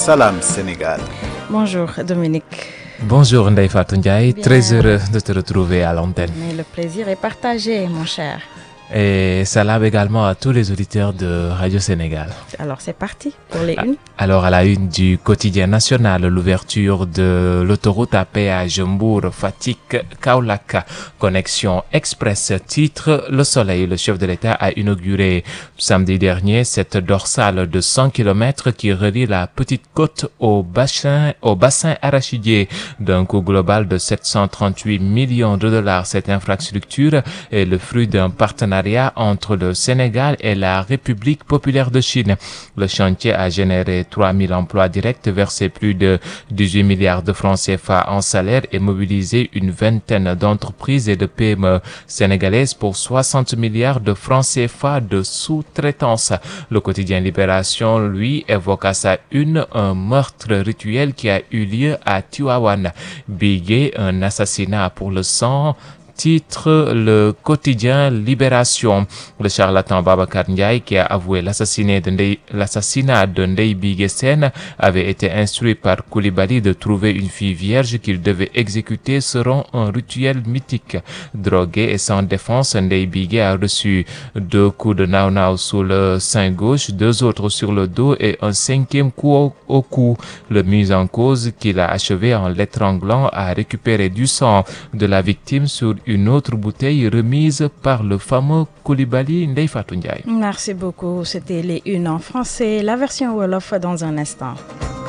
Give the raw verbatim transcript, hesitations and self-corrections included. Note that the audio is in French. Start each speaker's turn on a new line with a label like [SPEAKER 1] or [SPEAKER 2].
[SPEAKER 1] Salam Sénégal.
[SPEAKER 2] Bonjour Dominique.
[SPEAKER 3] Bonjour Ndeye Fatou Ndiaye, très heureux de te retrouver à l'antenne.
[SPEAKER 2] Mais le plaisir est partagé, mon cher.
[SPEAKER 3] Et salam également à tous les auditeurs de Radio Sénégal.
[SPEAKER 2] Alors c'est parti pour les unes.
[SPEAKER 3] Alors à la une du quotidien national, l'ouverture de l'autoroute à péage Mbour-Fatick-Kaolack, connexion express, titre Le Soleil. Le chef de l'État a inauguré samedi dernier cette dorsale de cent kilomètres qui relie la Petite Côte au bassin, au bassin arachidier d'un coût global de sept cent trente-huit millions de dollars. Cette infrastructure est le fruit d'un partenariat entre le Sénégal et la République populaire de Chine. Le chantier a généré trois mille emplois directs, versé plus de dix-huit milliards de francs C F A en salaire et mobilisé une vingtaine d'entreprises et de P M E sénégalaises pour soixante milliards de francs C F A de sous-traitance. Le quotidien Libération, lui, évoque à sa une un meurtre rituel qui a eu lieu à Tivaouane. Bigué, un assassinat pour le sang, titre le quotidien Libération. Le charlatan Babacar Ndiaye, qui a avoué l'assassinat de Ndeye, l'assassinat de Ndeye Bigué Sène, avait été instruit par Koulibaly de trouver une fille vierge qu'il devait exécuter selon un rituel mythique. Drogué et sans défense, Ndeye Bigué a reçu deux coups de nao-nao sous le sein gauche, deux autres sur le dos et un cinquième coup au, au cou. Le mis en cause, qui l'a achevé en l'étranglant, a récupéré du sang de la victime sur une autre bouteille remise par le fameux Koulibaly. Ndeye Fatou Ndiaye.
[SPEAKER 2] Merci beaucoup. C'était les unes en français. La version Wolof dans un instant.